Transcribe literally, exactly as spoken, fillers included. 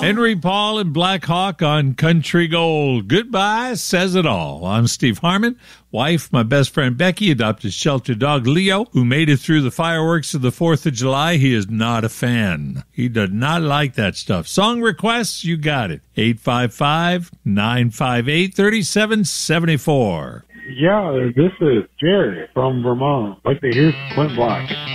Henry Paul and Black Hawk on Country Gold. Goodbye says it all. I'm Steve Harmon. Wife, my best friend Becky, adopted shelter dog Leo, who made it through the fireworks of the fourth of July. He is not a fan. He does not like that stuff. Song requests, you got it. eight five five, nine five eight, three seven seven four. Yeah, this is Jerry from Vermont. I'd like to hear Clint Black.